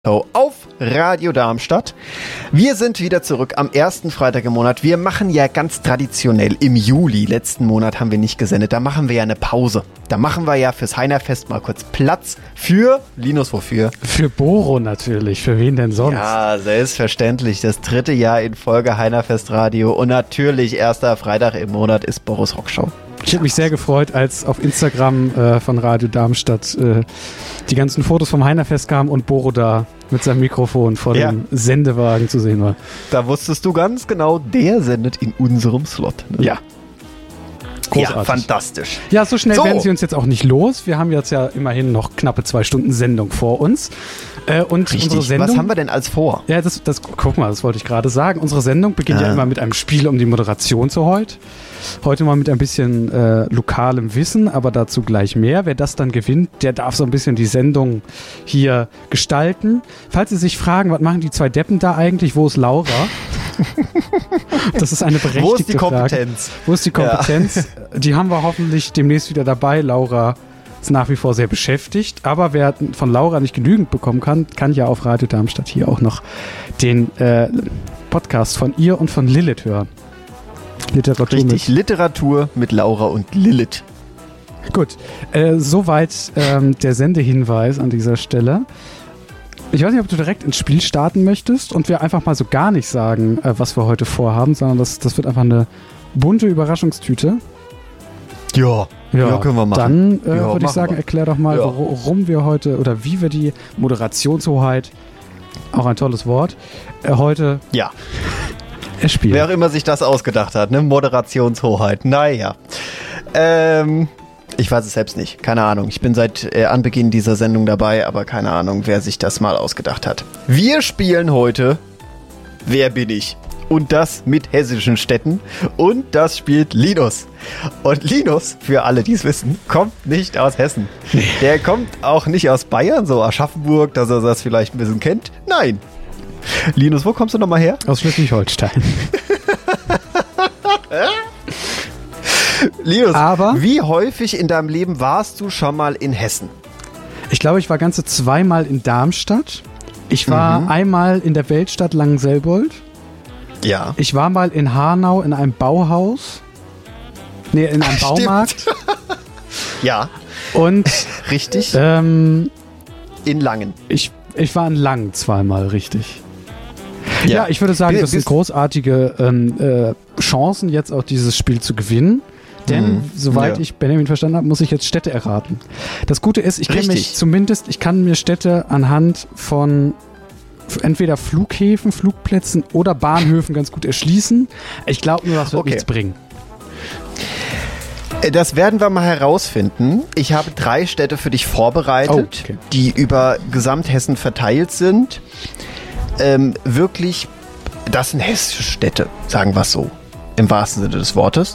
Auf Radio Darmstadt. Wir sind wieder zurück am ersten Freitag im Monat. Wir machen ja ganz traditionell im Juli, letzten Monat haben wir nicht gesendet, da machen wir ja eine Pause. Da machen wir ja fürs Heinerfest mal kurz Platz für, Linus, wofür? Für Boro natürlich, für wen denn sonst? Ja, selbstverständlich, das 3. Jahr in Folge Heinerfest Radio und natürlich erster Freitag im Monat ist Boros Rockshow. Ich habe mich sehr gefreut, als auf Instagram von Radio Darmstadt die ganzen Fotos vom Heinerfest kamen und Boro da mit seinem Mikrofon vor dem Sendewagen zu sehen war. Da wusstest du ganz genau, der sendet in unserem Slot. Ne? Ja. Großartig. Ja, fantastisch. Ja, so schnell werden sie uns jetzt auch nicht los. Wir haben jetzt ja immerhin noch knappe 2 Stunden Sendung vor uns. Und richtig, unsere Sendung, was haben wir denn als vor? Ja, guck mal, das wollte ich gerade sagen. Unsere Sendung beginnt ja immer mit einem Spiel um die Moderation zu heute. Heute mal mit ein bisschen lokalem Wissen, aber dazu gleich mehr. Wer das dann gewinnt, der darf so ein bisschen die Sendung hier gestalten. Falls Sie sich fragen, was machen die 2 Deppen da eigentlich? Wo ist Laura? Das ist eine berechtigte Frage. Wo ist die Kompetenz? Frage. Wo ist die Kompetenz? Ja. Die haben wir hoffentlich demnächst wieder dabei. Laura ist nach wie vor sehr beschäftigt, aber wer von Laura nicht genügend bekommen kann ja auf Radio Darmstadt hier auch noch den Podcast von ihr und von Lilith hören. Literatur mit Laura und Lilith. Gut, soweit der Sendehinweis an dieser Stelle. Ich weiß nicht, ob du direkt ins Spiel starten möchtest und wir einfach mal so gar nicht sagen, was wir heute vorhaben, sondern das wird einfach eine bunte Überraschungstüte. Ja, können wir machen. Dann würde ich sagen, erklär doch mal, warum wir heute oder wie wir die Moderationshoheit, auch ein tolles Wort, heute erspielen. Wer auch immer sich das ausgedacht hat, ne? Moderationshoheit. Naja. Ich weiß es selbst nicht. Keine Ahnung. Ich bin seit Anbeginn dieser Sendung dabei, aber keine Ahnung, wer sich das mal ausgedacht hat. Wir spielen heute Wer bin ich? Und das mit hessischen Städten. Und das spielt Linus. Und Linus, für alle, die es wissen, kommt nicht aus Hessen. Der kommt auch nicht aus Bayern, so Aschaffenburg, dass er das vielleicht ein bisschen kennt. Nein. Linus, wo kommst du nochmal her? Aus Schleswig-Holstein. Linus, wie häufig in deinem Leben warst du schon mal in Hessen? Ich glaube, ich war ganze 2-mal in Darmstadt. Ich war einmal in der Weltstadt Langenselbold. Ja. Ich war mal in Hanau in einem Bauhaus. Nee, in einem Baumarkt. Ja. Und richtig. In Langen. Ich war in Langen 2-mal, richtig. Ja, ich würde sagen, das sind großartige Chancen, jetzt auch dieses Spiel zu gewinnen. Denn, soweit ich Benjamin verstanden habe, muss ich jetzt Städte erraten. Das Gute ist, ich kann mir Städte anhand von entweder Flughäfen, Flugplätzen oder Bahnhöfen ganz gut erschließen. Ich glaube nur, das wird nichts bringen. Das werden wir mal herausfinden. Ich habe 3 Städte für dich vorbereitet, die über Gesamthessen verteilt sind. Wirklich, das sind hessische Städte, sagen wir es so, im wahrsten Sinne des Wortes.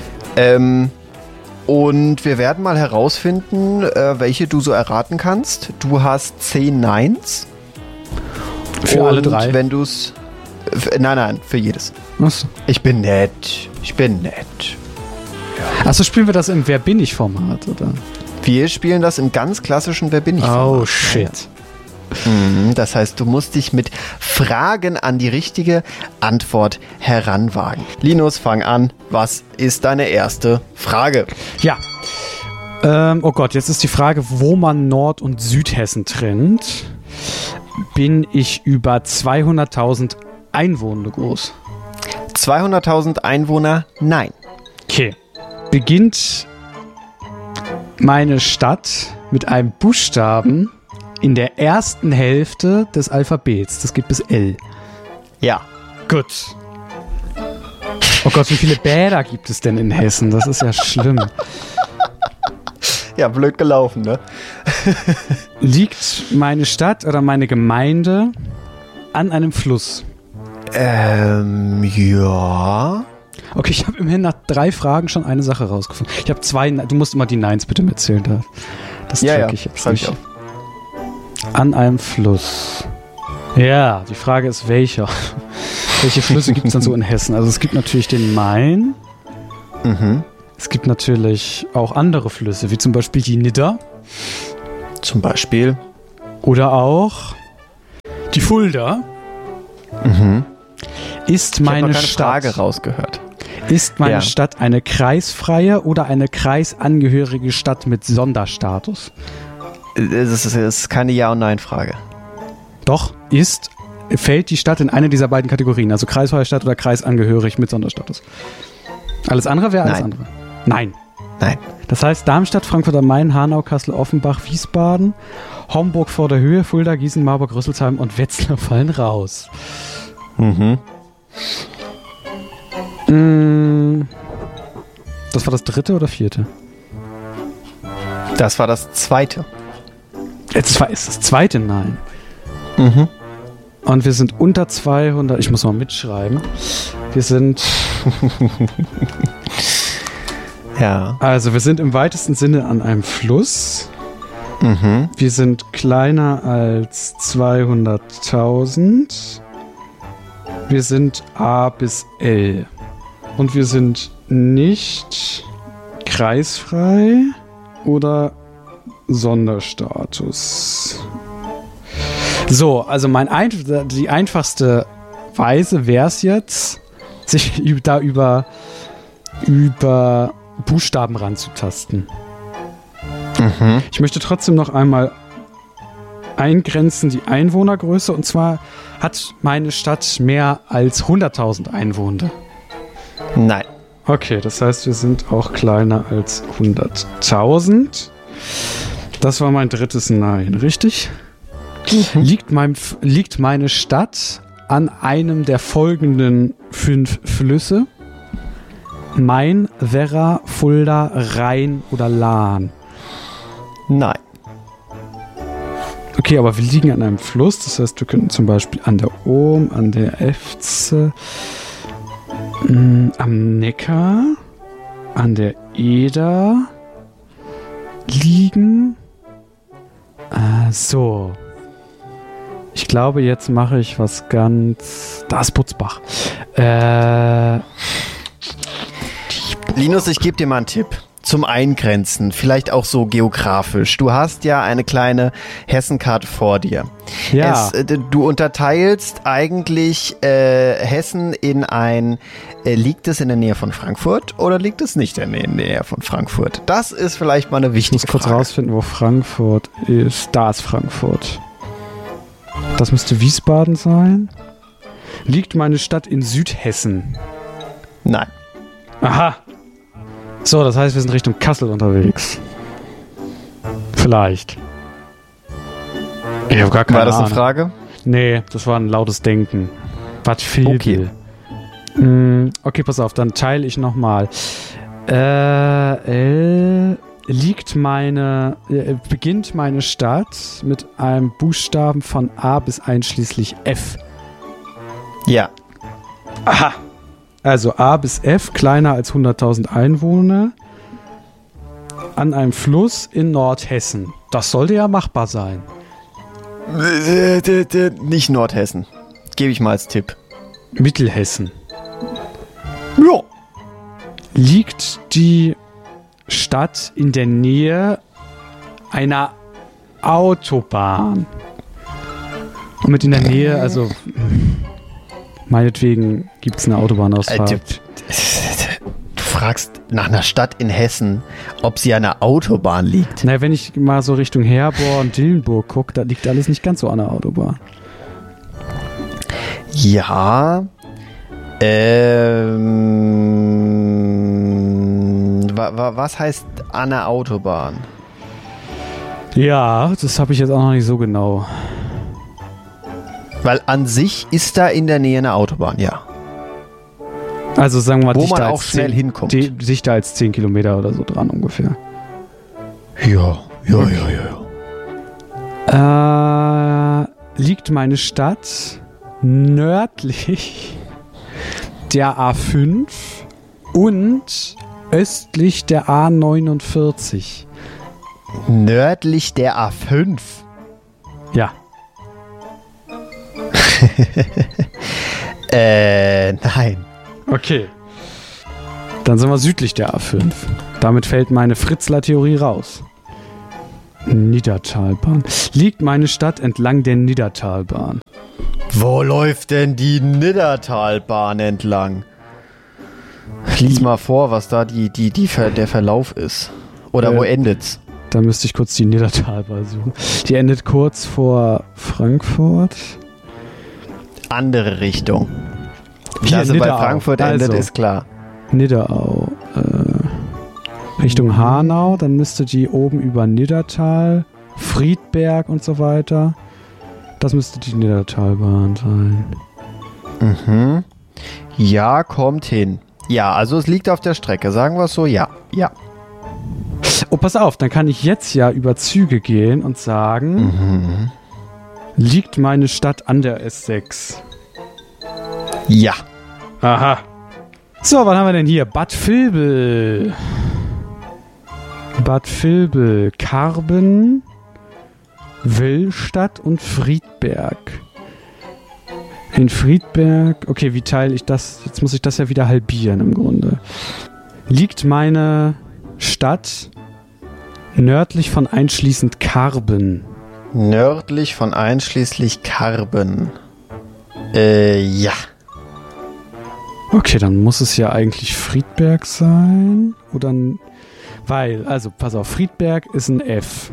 Und wir werden mal herausfinden, welche du so erraten kannst. Du hast 10 Neins. Für alle 3? Wenn du es... Nein, für jedes. Was? Ich bin nett. Achso, spielen wir das im Wer bin ich Format, oder? Wir spielen das im ganz klassischen Wer bin ich Format. Oh, shit. Das heißt, du musst dich mit Fragen an die richtige Antwort heranwagen. Linus, fang an. Was ist deine erste Frage? Ja. Oh Gott, jetzt ist die Frage, wo man Nord- und Südhessen trennt. Bin ich über 200.000 Einwohner groß? 200.000 Einwohner? Nein. Okay. Beginnt meine Stadt mit einem Buchstaben in der ersten Hälfte des Alphabets. Das geht bis L. Ja. Gut. Oh Gott, wie viele Bäder gibt es denn in Hessen? Das ist ja schlimm. Ja, blöd gelaufen, ne? Liegt meine Stadt oder meine Gemeinde an einem Fluss? Ja. Okay, ich habe immerhin nach 3 Fragen schon eine Sache rausgefunden. Ich habe 2, du musst immer die Neins bitte mitzählen. Das track ich jetzt nicht. An einem Fluss. Ja, die Frage ist, welcher? Welche Flüsse gibt es dann so in Hessen? Also es gibt natürlich den Main. Es gibt natürlich auch andere Flüsse, wie zum Beispiel die Nidda. Zum Beispiel. Oder auch Die Fulda ist meine Stadt. Frage rausgehört. Ist meine Stadt eine kreisfreie oder eine kreisangehörige Stadt mit Sonderstatus? Es ist keine Ja- und Nein-Frage. Doch, fällt die Stadt in eine dieser beiden Kategorien, also kreisfreie Stadt oder kreisangehörig mit Sonderstatus? Alles andere wäre alles andere. Nein. Das heißt Darmstadt, Frankfurt am Main, Hanau, Kassel, Offenbach, Wiesbaden, Homburg vor der Höhe, Fulda, Gießen, Marburg, Rüsselsheim und Wetzlar fallen raus. Das war das dritte oder vierte? Das war das zweite. Ist das zweite? Nein. Und wir sind unter 200. Ich muss mal mitschreiben. Wir sind... Ja. Also wir sind im weitesten Sinne an einem Fluss. Wir sind kleiner als 200.000. Wir sind A bis L. Und wir sind nicht kreisfrei oder Sonderstatus. So, also die einfachste Weise wäre es jetzt, sich da über Buchstaben ranzutasten. Ich möchte trotzdem noch einmal eingrenzen die Einwohnergröße, und zwar hat meine Stadt mehr als 100.000 Einwohner. Nein. Okay, das heißt, wir sind auch kleiner als 100.000. Das war mein drittes Nein, richtig? Liegt meine Stadt an einem der folgenden 5 Flüsse? Main, Werra, Fulda, Rhein oder Lahn? Nein. Okay, aber wir liegen an einem Fluss, das heißt, wir könnten zum Beispiel an der Ohm, an der Efze, am Neckar, an der Eder liegen. So. Ich glaube, jetzt mache ich was ganz... Da ist Butzbach. Linus, ich gebe dir mal einen Tipp. Zum Eingrenzen, vielleicht auch so geografisch. Du hast ja eine kleine Hessenkarte vor dir. Ja. Du unterteilst eigentlich Hessen in ein, liegt es in der Nähe von Frankfurt oder liegt es nicht in der Nähe von Frankfurt? Das ist vielleicht mal eine wichtige Frage. Ich muss kurz rausfinden, wo Frankfurt ist. Da ist Frankfurt. Das müsste Wiesbaden sein. Liegt meine Stadt in Südhessen? Nein. Aha. So, das heißt, wir sind Richtung Kassel unterwegs. Vielleicht. Ich habe gar keine Ahnung. War das eine Frage? Nee, das war ein lautes Denken. Was fehlt? Okay. Okay, pass auf, dann teile ich nochmal. Beginnt meine Stadt mit einem Buchstaben von A bis einschließlich F? Ja. Aha. Also A bis F, kleiner als 100.000 Einwohner, an einem Fluss in Nordhessen. Das sollte ja machbar sein. Nicht Nordhessen. Gebe ich mal als Tipp. Mittelhessen. Ja. Liegt die Stadt in der Nähe einer Autobahn? Und mit in der Nähe, also... Meinetwegen gibt es eine Autobahnausfahrt. Du fragst nach einer Stadt in Hessen, ob sie an einer Autobahn liegt. Na, wenn ich mal so Richtung Herborn und Dillenburg gucke, da liegt alles nicht ganz so an der Autobahn. Ja. Was heißt an der Autobahn? Ja, das habe ich jetzt auch noch nicht so genau. Weil an sich ist da in der Nähe eine Autobahn, ja. Also sagen wir mal, wo man auch schnell hinkommt. Dichter als 10 Kilometer oder so dran ungefähr. Ja. Liegt meine Stadt nördlich der A5 und östlich der A49? Nördlich der A5? Ja. Nein. Okay. Dann sind wir südlich der A5. Damit fällt meine Fritzler-Theorie raus. Niddertalbahn. Liegt meine Stadt entlang der Niddertalbahn? Wo läuft denn die Niddertalbahn entlang? Lies mal vor, was da der Verlauf ist. Oder wo endet's? Da müsste ich kurz die Niddertalbahn suchen. Die endet kurz vor Frankfurt. Andere Richtung. Hier, also Nidderau. Bei Frankfurt endet, ist klar. Nidderau. Richtung Hanau, dann müsste die oben über Niddertal, Friedberg und so weiter. Das müsste die Niddertalbahn sein. Mhm. Ja, kommt hin. Ja, also es liegt auf der Strecke. Sagen wir es so, ja. Ja. Oh, pass auf, dann kann ich jetzt ja über Züge gehen und sagen, liegt meine Stadt an der S6? Ja. Aha. So, was haben wir denn hier? Bad Vilbel. Bad Vilbel, Karben, Willstadt und Friedberg. In Friedberg, okay, wie teile ich das? Jetzt muss ich das ja wieder halbieren im Grunde. Liegt meine Stadt nördlich von einschließend Karben? Nördlich von einschließlich Karben. Ja. Okay, dann muss es ja eigentlich Friedberg sein. Oder weil, also pass auf, Friedberg ist ein F.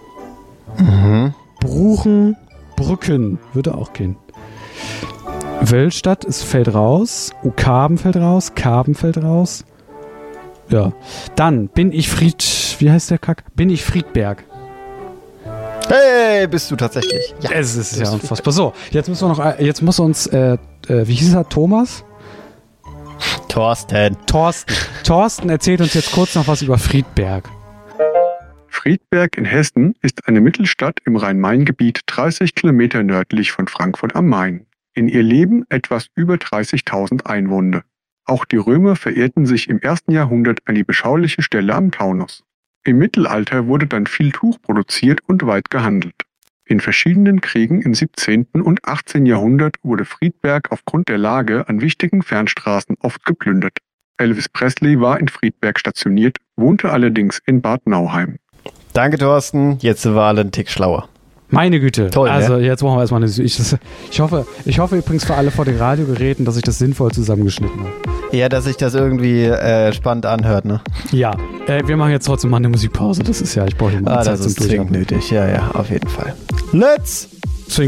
Bruchen, Brücken würde auch gehen. Wöllstadt fällt raus. Karben fällt raus. Karben fällt raus. Ja. Dann bin ich wie heißt der Kack? Bin ich Friedberg. Hey, bist du tatsächlich? Ja, es ist ja unfassbar. So, jetzt muss uns, wie hieß er, Thomas? Thorsten erzählt uns jetzt kurz noch was über Friedberg. Friedberg in Hessen ist eine Mittelstadt im Rhein-Main-Gebiet 30 Kilometer nördlich von Frankfurt am Main. In ihr leben etwas über 30.000 Einwohner. Auch die Römer verehrten sich im 1. Jahrhundert an die beschauliche Stelle am Taunus. Im Mittelalter wurde dann viel Tuch produziert und weit gehandelt. In verschiedenen Kriegen im 17. und 18. Jahrhundert wurde Friedberg aufgrund der Lage an wichtigen Fernstraßen oft geplündert. Elvis Presley war in Friedberg stationiert, wohnte allerdings in Bad Nauheim. Danke, Thorsten. Jetzt sind wir alle einen Tick schlauer. Meine Güte. Toll, also ne? Jetzt machen wir erstmal ich hoffe übrigens für alle vor den Radiogeräten, dass ich das sinnvoll zusammengeschnitten habe. Ja, dass sich das irgendwie spannend anhört, ne? Ja, wir machen jetzt trotzdem mal eine Musikpause. Das ist ja, ich brauche hier mal Zeit das zum ist zwingend nötig. Ja, auf jeden Fall. Let's